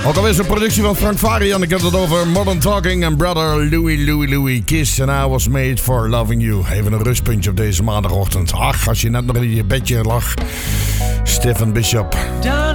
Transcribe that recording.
Ook alweer zo'n productie van Frank Farian. Ik heb het over Modern Talking en Brother Louie Kiss. And I was made for loving you. Even een rustpuntje op deze maandagochtend. Ach, als je net nog in je bedje lag. Stephen Bishop.